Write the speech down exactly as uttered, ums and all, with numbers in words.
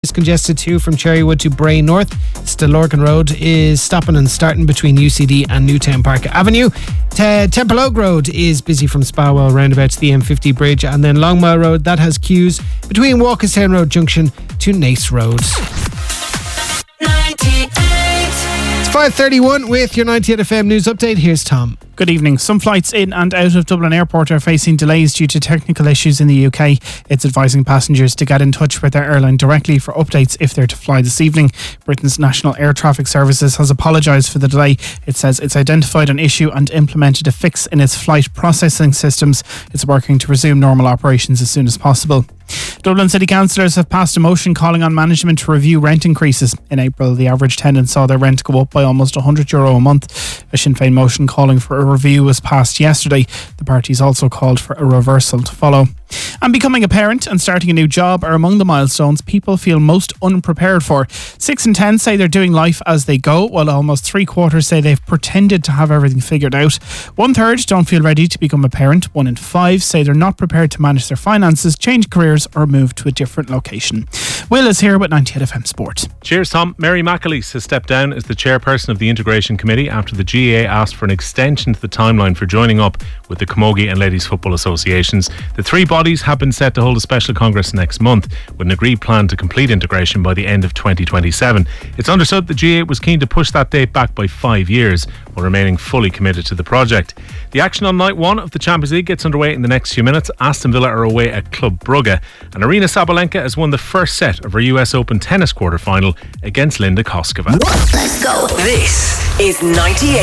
is congested too from Cherrywood to Bray North. Stillorgan Road is stopping and starting between U C D and Newtown Park Avenue. Te- Temple Oak Road is busy from Spawell roundabout to the M fifty bridge, and then Longmire Road, that has queues between Walkerstown Road Junction to Nace Road. It's five thirty-one with your ninety-eight F M news update. Here's Tom. Good evening. Some flights in and out of Dublin Airport are facing delays due to technical issues in the U K. It's advising passengers to get in touch with their airline directly for updates if they're to fly this evening. Britain's National Air Traffic Services has apologised for the delay. It says it's identified an issue and implemented a fix in its flight processing systems. It's working to resume normal operations as soon as possible. Dublin City Councillors have passed a motion calling on management to review rent increases. In April, the average tenant saw their rent go up by almost one hundred euro a month. A Sinn Féin motion calling for a review was passed yesterday. The parties also called for a reversal to follow. And becoming a parent and starting a new job are among the milestones people feel most unprepared for. Six in ten say they're doing life as they go, while almost three quarters say they've pretended to have everything figured out. One third don't feel ready to become a parent. One in five say they're not prepared to manage their finances, change careers or move to a different location. Will is here with ninety-eight F M Sport. Cheers, Tom. Mary McAleese has stepped down as the chairperson of the Integration Committee after the G A A asked for an extension to the timeline for joining up with the Camogie and Ladies Football Associations. The three bodies have been set to hold a special congress next month with an agreed plan to complete integration by the end of twenty twenty-seven. It's understood the G A A was keen to push that date back by five years while remaining fully committed to the project. The action on night one of the Champions League gets underway in the next few minutes. Aston Villa are away at Club Brugge, and Arina Sabalenka has won the first set of her U S Open tennis quarter-final against Linda Koskova. Let's go. This is ninety-eight